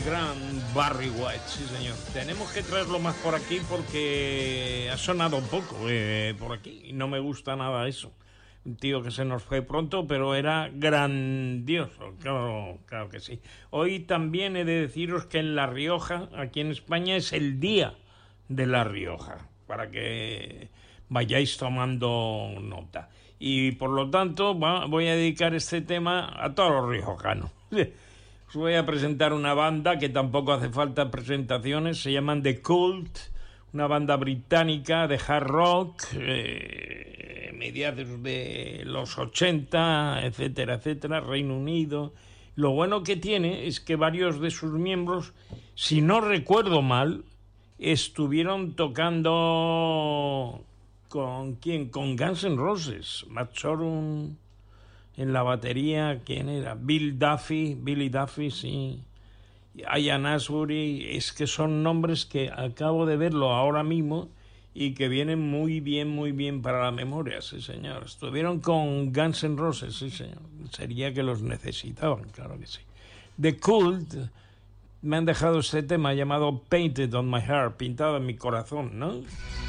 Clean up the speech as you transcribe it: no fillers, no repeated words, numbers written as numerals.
gran Barry White, sí señor. Tenemos que traerlo más por aquí porque ha sonado un poco por aquí y no me gusta nada eso. Un tío que se nos fue pronto, pero era grandioso, claro, claro que sí. Hoy también he de deciros que en La Rioja, aquí en España, es el Día de La Rioja, para que vayáis tomando nota. Y por lo tanto voy a dedicar este tema a todos los riojanos. Os voy a presentar una banda que tampoco hace falta presentaciones, se llaman The Cult, una banda británica de hard rock, mediados de los 80, etcétera, etcétera, Reino Unido. Lo bueno que tiene es que varios de sus miembros, si no recuerdo mal, estuvieron tocando ¿con quién? Con Guns N' Roses, Matt Sorum en la batería, ¿quién era? Billy Duffy, sí. Ian Astbury, es que son nombres que acabo de verlo ahora mismo y que vienen muy bien para la memoria, sí señor. Estuvieron con Guns N' Roses, sí señor. Sería que los necesitaban, claro que sí. The Cult me han dejado este tema llamado Painted on My Heart, pintado en mi corazón, ¿no?